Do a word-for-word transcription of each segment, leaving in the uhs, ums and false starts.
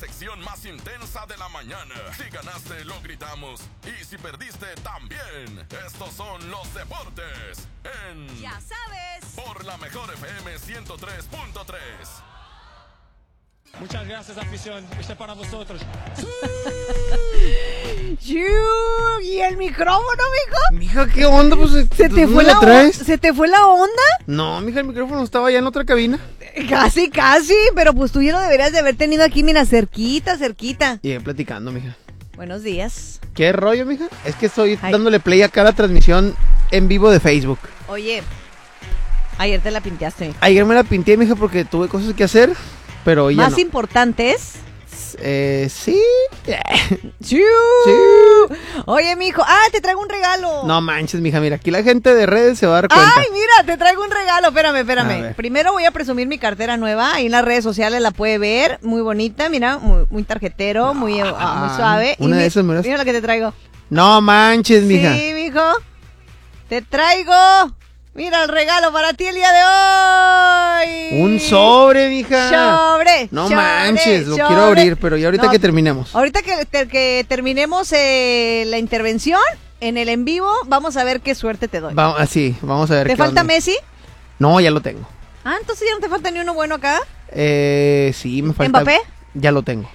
sección más intensa de la mañana. Si ganaste, lo gritamos. Y si perdiste, también. Estos son los deportes en... Ya sabes. Por la mejor F M ciento tres punto tres. Muchas gracias, afición. Este es para vosotros. ¿Y el micrófono, mijo? Mija, ¿qué onda? Pues, ¿Se te fue la traes? ¿Se te fue la onda? No, mija, el micrófono estaba allá en otra cabina. Casi, casi, pero pues tú ya lo deberías de haber tenido aquí, mira, cerquita, cerquita. Llegué platicando, mija. Buenos días. ¿Qué rollo, mija? Es que estoy Ay. dándole play acá a la transmisión en vivo de Facebook. Oye, ayer te la pinteaste, mijo. Ayer me la pinté, mija, porque tuve cosas que hacer, pero ya Más no. importantes. Eh, sí. Sí. Oye, mijo, ah, te traigo un regalo. No manches, mija, mira, aquí la gente de redes se va a dar cuenta. Ay, mira, te traigo un regalo. Espérame, A espérame. ver. Primero voy a presumir mi cartera nueva. Ahí en las redes sociales la puede ver. Muy bonita, mira, muy, muy tarjetero, muy, ah, muy suave. una Y de mi- esas, mira. Mira lo que te traigo. No manches, mija. Sí, mijo. Te traigo. Mira el regalo para ti el día de hoy. Un sobre, mija. Sobre. No sobre, manches, lo sobre. quiero abrir, pero ya ahorita No, que terminemos. Ahorita que, te- que terminemos eh, la intervención en el en vivo, vamos a ver qué suerte te doy. Vamos, así, vamos a ver. ¿Te qué falta onda. Messi? No, ya lo tengo. Ah, entonces ya no te falta ni uno bueno acá. Eh, sí, me falta. ¿Mbappé? Ya lo tengo.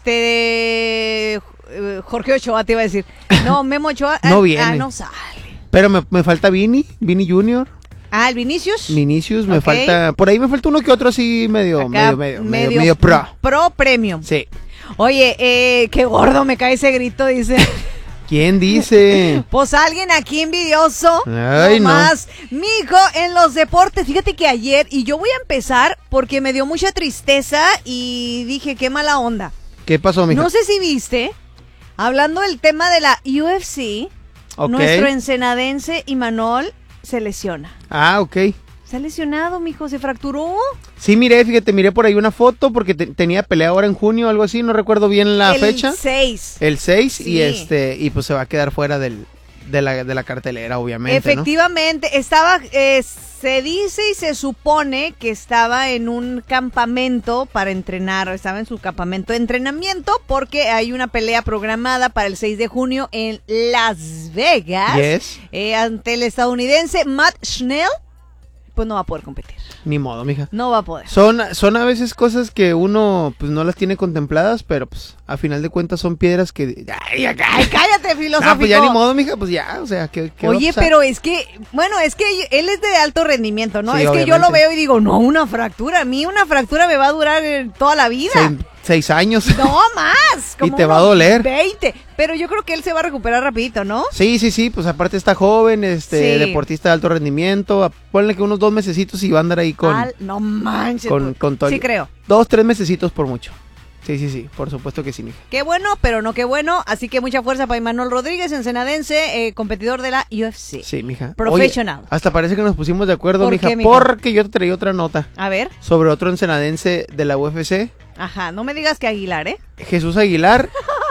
Este. eh, Jorge Ochoa te iba a decir. No, Memo Ochoa. No ah, viene. Ah, no sale. Pero me, me falta Vini, Vini Junior, Ah, el Vinicius. Vinicius, me Ok. falta, por ahí me falta uno que otro así medio, Acá, medio, medio, medio, medio pro. Pro premium. Sí. Oye, eh, qué gordo me cae ese grito, dice. ¿Quién dice? Pues alguien aquí envidioso. Ay, no no. más. Mijo, en los deportes, fíjate que ayer, y yo voy a empezar porque me dio mucha tristeza y dije, qué mala onda. ¿Qué pasó, mija? No sé si viste, hablando del tema de la U F C, Ok. nuestro ensenadense Imanol se lesiona. Ah, ok. Se ha lesionado, mijo, se fracturó. Sí, miré, fíjate, miré por ahí una foto porque te- tenía pelea ahora en junio o algo así, no recuerdo bien la el fecha. seis. El seis Sí. y este y pues se va a quedar fuera del de la de la cartelera, obviamente, Efectivamente, estaba, eh, se dice y se supone que estaba en un campamento para entrenar, estaba en su campamento de entrenamiento porque hay una pelea programada para el seis de junio en Las Vegas. Yes. eh, ante el estadounidense Matt Schnell. Pues no va a poder competir, ¿no? Ni modo, mija. no va a poder. Son, son a veces cosas que uno pues no las tiene contempladas, pero pues a final de cuentas son piedras que... ¡Ay, acá! Ay, cállate, filosófico. Ah, pues ya ni modo, mija, pues ya, o sea, que... Oye, pero es que, bueno, es que él es de alto rendimiento, ¿no? Sí, es que yo lo obviamente. veo y digo, no, una fractura, a mí una fractura me va a durar eh, toda la vida. Seis, seis años. No más. Y como te va a unos doler. veinte. Pero yo creo que él se va a recuperar rapidito, ¿no? Sí, sí, sí, pues aparte está joven, este, Sí. deportista de alto rendimiento, a- ponle que unos dos mesecitos y va a andar ahí con... Al- no manches. con, pues, con todo. Sí creo. Dos, tres mesecitos por mucho. Sí, sí, sí, por supuesto que sí, mija. Qué bueno, pero no qué bueno. Así que mucha fuerza para Imanol Rodríguez, ensenadense, eh, competidor de la U F C. Sí, mija. Professional. Oye, hasta parece que nos pusimos de acuerdo, ¿Por mija, qué, mija? porque yo te traía otra nota A ver. sobre otro ensenadense de la U F C, Ajá, no me digas que Aguilar, ¿eh? Jesús Aguilar.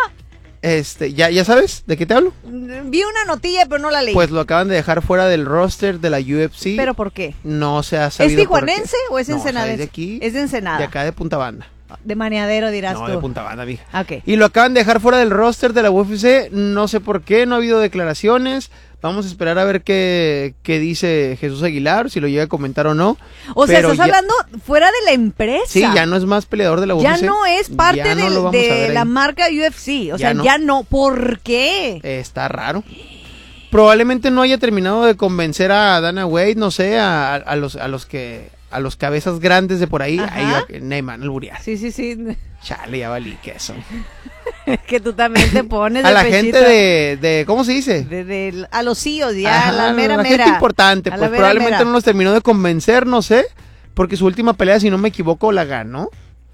Este, ¿ya, ¿ya sabes de qué te hablo? Vi una notilla, pero no la leí. Pues lo acaban de dejar fuera del roster de la U F C. ¿Pero por qué? No se ha ¿Es sabido por qué. tijuanense o es No, o sea, ensenadense? es de aquí. Es de Ensenada. De acá de Punta Banda. De Maneadero, dirás No, tú. de Punta Banda, mija. Ok. Y lo acaban de dejar fuera del roster de la U F C, no sé por qué, no ha habido declaraciones. Vamos a esperar a ver qué, qué dice Jesús Aguilar, si lo llega a comentar o no. O sea, Pero estás ya- hablando fuera de la empresa. Sí, ya no es más peleador de la U F C. Ya no es parte Ya no del- lo vamos a de ver la ahí. marca U F C. O Ya sea, no. ya no. ¿Por qué? Está raro. Probablemente no haya terminado de convencer a Dana White, no sé, a, a los a los que a los cabezas grandes de por ahí. Ajá. Ahí va, Neymar, el Burial. Sí, sí, sí. Chale, ya valí queso. Es que tú también te pones A de la pechito. gente de, de, ¿cómo se dice? De- de- a los C E Os, ya, Ajá, a la mera la mera. gente importante, A la pues mera probablemente mera. no los terminó de convencer, no sé, porque su última pelea, si no me equivoco, la ganó.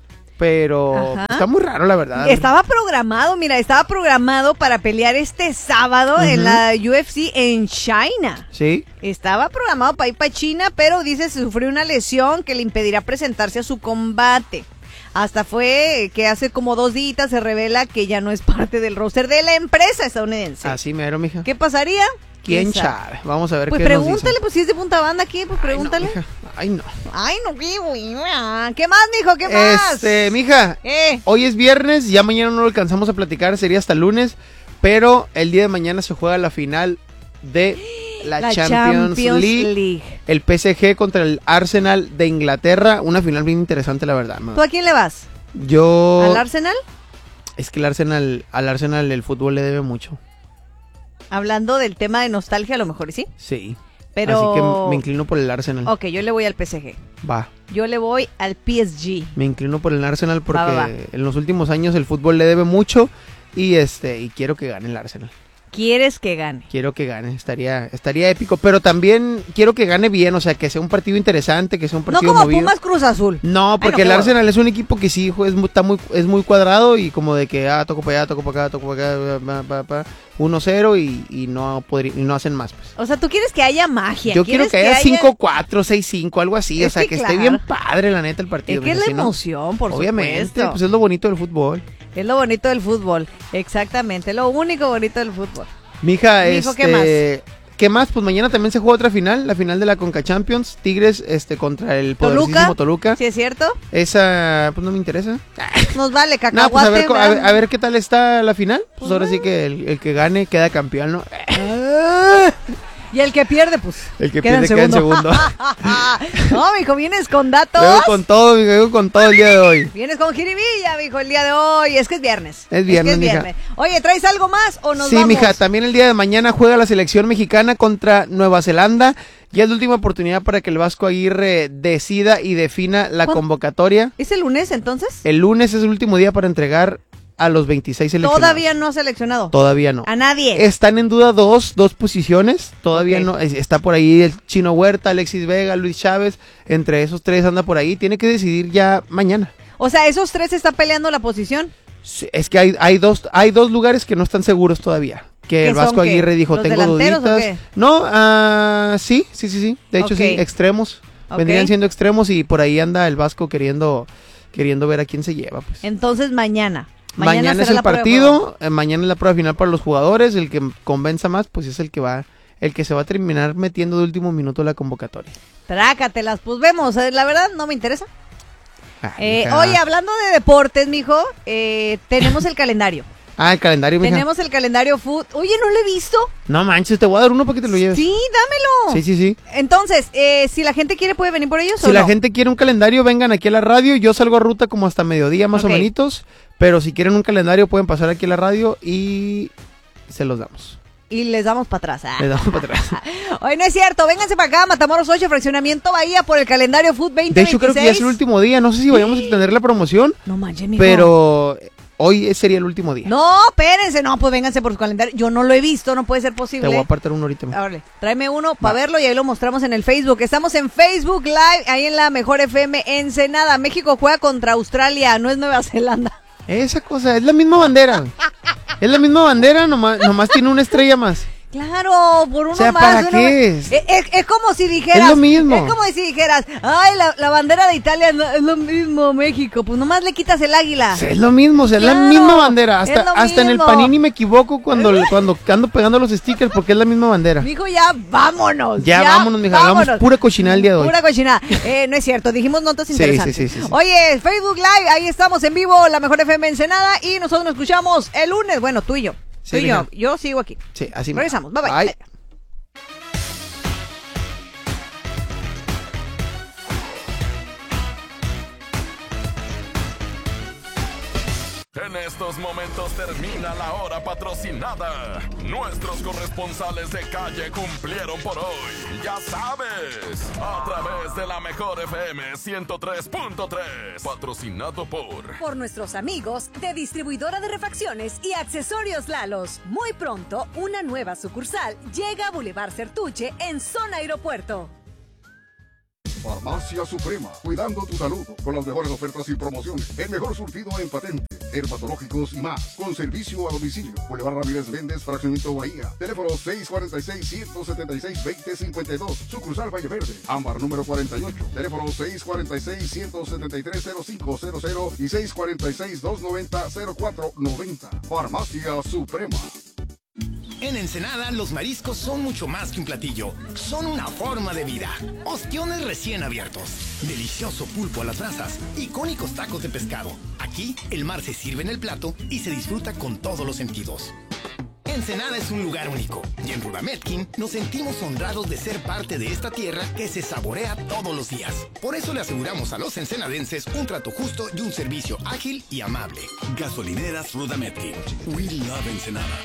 Pero Ajá. está muy raro, la verdad. Estaba programado, mira, estaba programado para pelear este sábado en Ujú. la U F C en China. Sí. Estaba programado para ir para China, pero dice que sufrió una lesión que le impedirá presentarse a su combate. Hasta fue que hace como dos días se revela que ya no es parte del roster de la empresa estadounidense. Así mero, mija. ¿Qué pasaría? ¿Quién sabe? Vamos a ver Pues qué nos pregúntale, dicen. pues si es de Punta Banda aquí, pues Ay, no, pregúntale. mija. Ay, no. Ay, no, qué buena. ¿Qué más, mijo? ¿Qué más? Este, mija, Eh. hoy es viernes, ya mañana no lo alcanzamos a platicar, sería hasta lunes, pero el día de mañana se juega la final de la, La Champions, Champions League. League. El P S G contra el Arsenal de Inglaterra, una final bien interesante, la verdad. ¿Tú a quién le vas? Yo... ¿Al Arsenal? Es que el Arsenal, al Arsenal el fútbol le debe mucho. Hablando del tema de nostalgia, a lo mejor y sí. Sí. Pero... Así que me inclino por el Arsenal. Ok, yo le voy al P S G. Va. Yo le voy al P S G. Me inclino por el Arsenal porque Va, va, va. en los últimos años el fútbol le debe mucho y este y quiero que gane el Arsenal. ¿Quieres que gane? Quiero que gane, estaría estaría épico, pero también quiero que gane bien, o sea, que sea un partido interesante, que sea un No partido como movido. Pumas Cruz Azul. No, porque Ay, no, el qué Arsenal es un equipo que sí, hijo, es muy, está muy, es muy cuadrado y como de que, ah, toco para allá, toco para acá, toco para acá, pa, pa, pa, uno cero y, y, no podría, y no hacen más, pues. O sea, tú quieres que haya magia. Yo quiero quieres que haya cinco cuatro, seis cinco, algo así, Es o sea, que que, claro. esté bien padre, la neta, el partido. Es que es mija, la si no, emoción, por obviamente, supuesto. pues es lo bonito del fútbol. Es lo bonito del fútbol. Exactamente, lo único bonito del fútbol. Mija, Mijo, este... ¿qué más? ¿Qué más? Pues mañana también se juega otra final, la final de la Conca Champions, Tigres este contra el poderosísimo Toluca. ¿Sí es cierto? Esa, pues no me interesa. Nos vale, No, cacahuate. pues a ver, co- a ver, ¿verdad? a ver qué tal está la final. Pues Pues ahora bueno. sí que el, el que gane queda campeón, ¿no? Y el que pierde, pues. El que queda pierde queda en segundo. No, mijo, vienes con datos. Vengo con todo, mijo, vengo con todo el día de hoy. Vienes con jiribilla, mijo, el día de hoy. Es que es viernes. Es viernes, que mija. Oye, ¿traes algo más o nos Sí, vamos? mija, también el día de mañana juega la selección mexicana contra Nueva Zelanda. Ya es la última oportunidad para que el Vasco Aguirre decida y defina la ¿Cuándo? convocatoria. ¿Es el lunes entonces? El lunes es el último día para entregar a los veintiséis seleccionados. Todavía no ha seleccionado. Todavía no. A nadie. Están en duda dos, dos posiciones. Todavía Ok. no. es- Está por ahí el Chino Huerta, Alexis Vega, Luis Chávez. Entre esos tres anda por ahí. Tiene que decidir ya mañana. O sea, esos tres están peleando la posición. Sí, es que hay, hay dos, hay dos lugares que no están seguros todavía. Que ¿Qué el son Vasco qué? Aguirre dijo, ¿Los tengo delanteros o duditas. qué? No, ah, sí, sí, sí, sí. De hecho, Ok. sí, extremos. Ok. Vendrían siendo extremos y por ahí anda el Vasco queriendo, queriendo ver a quién se lleva, pues. Entonces mañana. Mañana, será es el la prueba de partido, eh, mañana es la prueba final para los jugadores, el que convenza más, pues es el que va, el que se va a terminar metiendo de último minuto la convocatoria. Trácatelas, pues vemos. eh, La verdad, no me interesa. Ah, Eh, mija. oye, hablando de deportes, mijo, eh, tenemos el calendario. Ah, el calendario, mija. Tenemos el calendario food. Oye, ¿no lo he visto? No manches, te voy a dar uno para que te lo lleves. Sí, dámelo. sí, sí. sí. Entonces, eh, si la gente quiere, ¿puede venir por ellos o Si la no? gente quiere un calendario, vengan aquí a la radio. Yo salgo a ruta como hasta mediodía más Ok. o menos. Pero si quieren un calendario, pueden pasar aquí a la radio y se los damos. Y les damos para atrás. Ah. Les damos para atrás. Oye, no es cierto. Vénganse para acá, Matamoros ocho, Fraccionamiento Bahía, por el calendario Food veinte De hecho, creo que ya es el último día. No sé si vayamos a extender la promoción, No manches, mijo. pero hoy sería el último día. No, espérense. No, pues vénganse por su calendario. Yo no lo he visto, no puede ser Te posible. voy a apartar uno ahorita. mija. Órale, tráeme uno para Va. verlo y ahí lo mostramos en el Facebook. Estamos en Facebook Live, ahí en la Mejor F M Ensenada. México juega contra Australia, no es Nueva Zelanda. Esa cosa, es la misma bandera. Es la misma bandera, nomás, nomás tiene una estrella más. Claro, por uno O sea, más. ¿para uno qué más. es? Es, es- es como si dijeras. Es lo mismo. Es como si dijeras, ay, la, la bandera de Italia no- es lo mismo, México. Pues nomás le quitas el águila. O sea, es lo mismo, o sea, es la Claro, misma bandera. es Hasta, lo hasta en el mismo. Panini me equivoco cuando, cuando ando pegando los stickers porque es la misma bandera. Mijo, ya vámonos. Ya, vámonos, mija, hablamos vámonos. pura cochinada el día de hoy. Pura cochinada. Eh, no es cierto, dijimos notas Sí, interesantes. sí, sí, sí, sí. Oye, Facebook Live, ahí estamos en vivo, la Mejor F M Ensenada, y nosotros nos escuchamos el lunes. Bueno, tú y yo. Sí, tú y yo. mija. Yo sigo aquí. Sí, así me. Regresamos. Bye, bye. En estos momentos termina la hora patrocinada. Nuestros corresponsales de calle cumplieron por hoy. Ya sabes, a través de la Mejor F M ciento tres punto tres. Patrocinado por... Por nuestros amigos de Distribuidora de Refacciones y Accesorios Lalos. Muy pronto, una nueva sucursal llega a Boulevard Certuche en Zona Aeropuerto. Farmacia Suprema, cuidando tu salud con las mejores ofertas y promociones. El mejor surtido en patente, dermatológicos y más. Con servicio a domicilio. Boulevard Ramírez Méndez, Fraccionamiento Bahía. Teléfono seis cuatro seis, uno siete seis, dos cero cinco dos. Sucursal Valle Verde. Ámbar número cuarenta y ocho. Teléfono seis cuatro seis, uno siete tres, cero cinco cero cero y seis cuatro seis, dos nueve cero, cero cuatro nueve cero. Farmacia Suprema. En Ensenada, los mariscos son mucho más que un platillo. Son una forma de vida. Ostiones recién abiertos. Delicioso pulpo a las brasas. Icónicos tacos de pescado. Aquí, el mar se sirve en el plato y se disfruta con todos los sentidos. Ensenada es un lugar único. Y en Rudametkin nos sentimos honrados de ser parte de esta tierra que se saborea todos los días. Por eso le aseguramos a los ensenadenses un trato justo y un servicio ágil y amable. Gasolineras Rudametkin. We love Ensenada.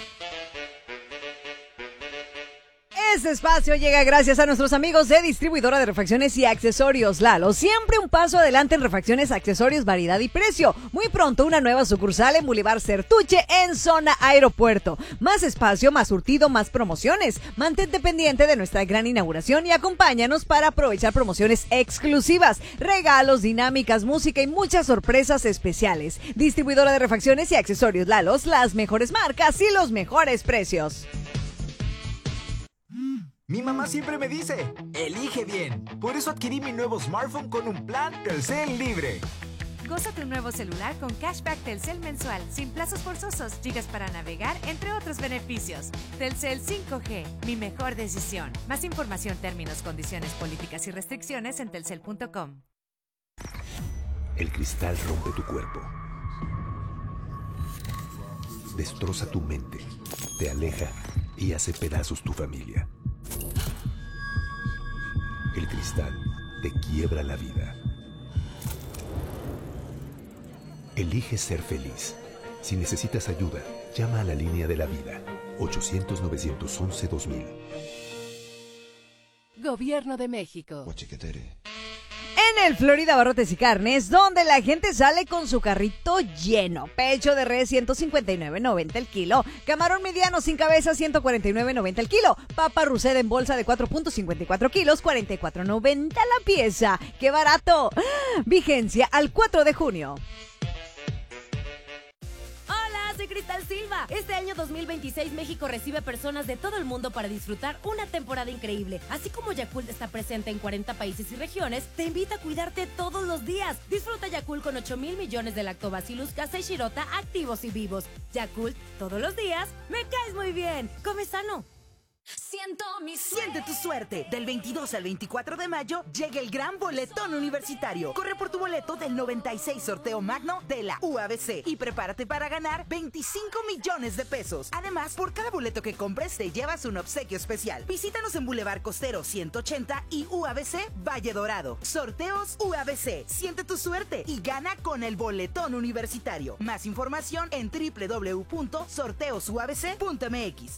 Este espacio llega gracias a nuestros amigos de Distribuidora de Refacciones y Accesorios Lalo. Siempre un paso adelante en refacciones, accesorios, variedad y precio. Muy pronto una nueva sucursal en Boulevard Certuche en zona aeropuerto. Más espacio, más surtido, más promociones. Mantente pendiente de nuestra gran inauguración y acompáñanos para aprovechar promociones exclusivas, regalos, dinámicas, música y muchas sorpresas especiales. Distribuidora de Refacciones y Accesorios Lalos, las mejores marcas y los mejores precios. Mi mamá siempre me dice, elige bien. Por eso adquirí mi nuevo smartphone con un plan Telcel Libre. Goza tu nuevo celular con cashback Telcel mensual, sin plazos forzosos, gigas para navegar, entre otros beneficios. Telcel cinco G, mi mejor decisión. Más información, términos, condiciones, políticas y restricciones en telcel punto com. El cristal rompe tu cuerpo. Destroza tu mente, te aleja y hace pedazos tu familia. El cristal te quiebra la vida. Elige ser feliz. Si necesitas ayuda, llama a la línea de la vida. ochocientos, novecientos once, dos mil. Gobierno de México. En el Florida Barrotes y Carnes, donde la gente sale con su carrito lleno. Pecho de res, ciento cincuenta y nueve noventa el kilo. Camarón mediano sin cabeza, ciento cuarenta y nueve noventa el kilo. Papa Russet en bolsa de cuatro punto cincuenta y cuatro kilos, cuarenta y cuatro noventa la pieza. ¡Qué barato! Vigencia al cuatro de junio. Soy Cristal Silva. Este año dos mil veintiséis México recibe personas de todo el mundo para disfrutar una temporada increíble. Así como Yakult está presente en cuarenta países y regiones, te invita a cuidarte todos los días. Disfruta Yakult con ocho mil millones de Lactobacillus casei shirota activos y vivos. Yakult, todos los días, me caes muy bien. Come sano. Siento mi suerte. Siente tu suerte. Del veintidós al veinticuatro de mayo llega el gran boletón universitario. Corre por tu boleto del noventa y seis sorteo magno de la U A B C y prepárate para ganar veinticinco millones de pesos. Además, por cada boleto que compres te llevas un obsequio especial. Visítanos en Boulevard Costero ciento ochenta y U A B C Valle Dorado. Sorteos U A B C. Siente tu suerte y gana con el boletón universitario. Más información en doble u doble u doble u punto sorteos u a b c punto m x.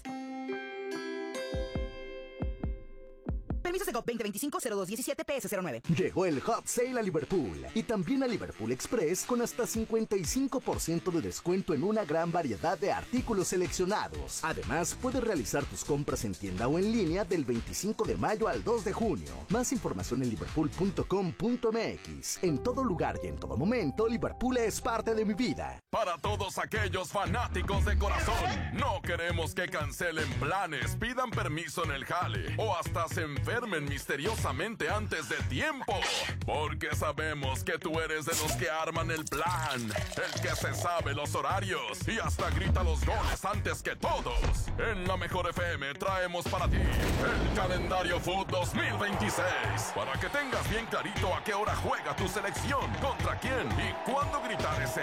Permiso Segov veinte veinticinco cero dos diecisiete P S cero nueve. Llegó el Hot Sale a Liverpool y también a Liverpool Express con hasta cincuenta y cinco por ciento de descuento en una gran variedad de artículos seleccionados. Además, puedes realizar tus compras en tienda o en línea del veinticinco de mayo al dos de junio. Más información en liverpool punto com punto m x. En todo lugar y en todo momento, Liverpool es parte de mi vida. Para todos aquellos fanáticos de corazón, no queremos que cancelen planes, pidan permiso en el jale o hasta se enfermen misteriosamente antes de tiempo. Porque sabemos que tú eres de los que arman el plan, el que se sabe los horarios y hasta grita los goles antes que todos. En la Mejor F M traemos para ti el calendario Food dos mil veintiséis para que tengas bien clarito a qué hora juega tu selección, contra quién y cuándo gritar ese